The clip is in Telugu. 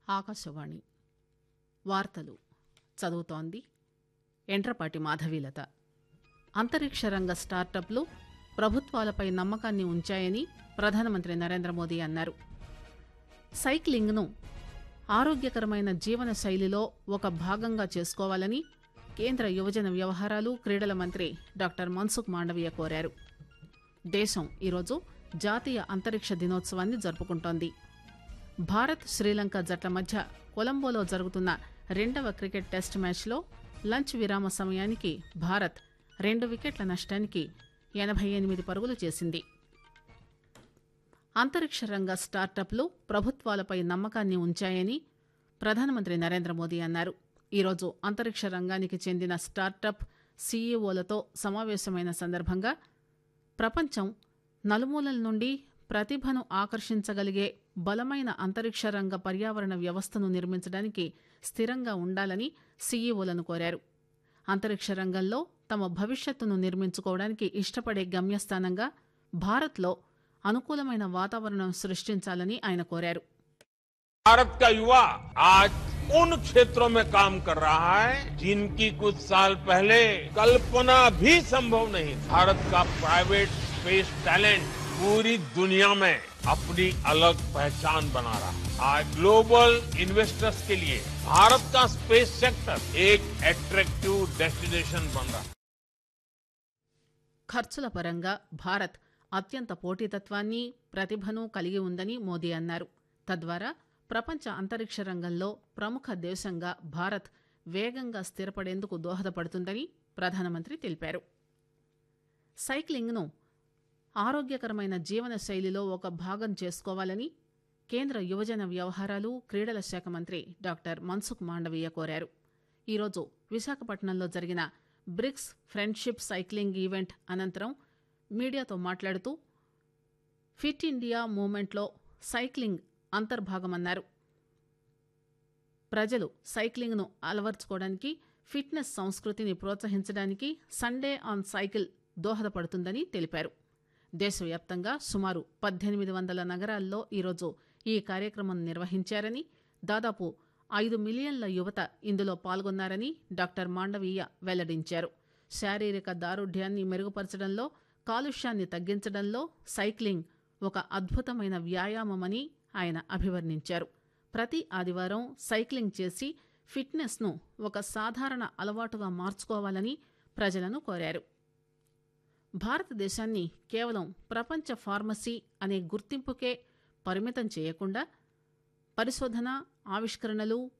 ఆకాశవాణి వార్తలు చదువుతోంది ఎంట్రపాటి మాధవీలత. అంతరిక్ష రంగ స్టార్టప్లు ప్రభుత్వాలపై నమ్మకాన్ని ఉంచాయని ప్రధానమంత్రి నరేంద్ర మోదీ అన్నారు. సైక్లింగ్ను ఆరోగ్యకరమైన జీవన శైలిలో ఒక భాగంగా చేసుకోవాలని కేంద్ర యువజన వ్యవహారాలు క్రీడల మంత్రి డాక్టర్ మన్సుఖ్ మాండవీయ కోరారు. దేశం ఈరోజు జాతీయ అంతరిక్ష దినోత్సవాన్ని జరుపుకుంటోంది. భారత్ శ్రీలంక జట్ల మధ్య కొలంబోలో జరుగుతున్న 2వ క్రికెట్ టెస్ట్ మ్యాచ్లో లంచ్ విరామ సమయానికి భారత్ 2 వికెట్ల నష్టానికి 88 పరుగులు చేసింది. అంతరిక్ష రంగ స్టార్టప్లు ప్రభుత్వాలపై నమ్మకాన్ని ఉంచాయని ప్రధానమంత్రి నరేంద్ర మోదీ అన్నారు. ఈరోజు అంతరిక్ష రంగానికి చెందిన స్టార్టప్ సీఈఓలతో సమావేశమైన సందర్భంగా ప్రపంచం నలుమూలల నుండి ప్రతిభను ఆకర్షించగలిగే బలమైన అంతరిక్ష రంగ పర్యావరణ వ్యవస్థను నిర్మించడానికి స్థిరంగా ఉండాలని సీఈఓలను కోరారు. అంతరిక్ష రంగంలో తమ భవిష్యత్తును నిర్మించుకోవడానికి ఇష్టపడే గమ్యస్థానంగా భారత్లో అనుకూలమైన వాతావరణం సృష్టించాలని ఆయన కోరారు. भारत का युवा आज उन क्षेत्रों में काम कर रहा है जिनकी कुछ साल पहले कल्पना भी संभव नहीं. भारत का प्राइवेट स्पेस टैलेंट पूरी दुनिया में अपनी अलग पहचान बना रहा है. आज ग्लोबल इन्वेस्टर्स के लिए भारत का स्पेस सेक्टर एक अट्रैक्टिव डेस्टिनेशन बन रहा है. ఖర్చుల పరంగా భారత్ అత్యంత పోటీతత్వాన్ని ప్రతిభను కలిగి ఉందని మోదీ అన్నారు. తద్వారా ప్రపంచ అంతరిక్ష రంగంలో ప్రముఖ దేశంగా భారత్ వేగంగా స్థిరపడేందుకు దోహదపడుతుందని ప్రధానమంత్రి తెలిపారు. సైక్లింగ్ను ఆరోగ్యకరమైన జీవన శైలిలో ఒక భాగం చేసుకోవాలని కేంద్ర యువజన వ్యవహారాలు క్రీడల శాఖ మంత్రి డాక్టర్ మన్సుఖ్ మాండవీయ కోరారు. ఈరోజు విశాఖపట్నంలో జరిగిన బ్రిక్స్ ఫ్రెండ్షిప్ సైక్లింగ్ ఈవెంట్ అనంతరం మీడియాతో మాట్లాడుతూ ఫిట్ ఇండియా మూవ్మెంట్లో సైక్లింగ్ అంతర్భాగమన్నారు. ప్రజలు సైక్లింగ్ను అలవర్చుకోవడానికి ఫిట్నెస్ సంస్కృతిని ప్రోత్సహించడానికి సండే ఆన్ సైకిల్ దోహదపడుతుందని తెలిపారు. దేశవ్యాప్తంగా సుమారు 1800 నగరాల్లో ఈరోజు ఈ కార్యక్రమం నిర్వహించారని, దాదాపు 5 మిలియన్ల యువత ఇందులో పాల్గొన్నారని డాక్టర్ మాండవీయ వెల్లడించారు. శారీరక దారుఢ్యాన్ని మెరుగుపరచడంలో, కాలుష్యాన్ని తగ్గించడంలో సైక్లింగ్ ఒక అద్భుతమైన వ్యాయామమని ఆయన అభివర్ణించారు. ప్రతి ఆదివారం సైక్లింగ్ చేసి ఫిట్నెస్ను ఒక సాధారణ అలవాటుగా మార్చుకోవాలని ప్రజలను కోరారు. భారతదేశాన్ని కేవలం ప్రపంచ ఫార్మసీ అనే గుర్తింపుకే పరిమితం చేయకుండా పరిశోధన, ఆవిష్కరణలు,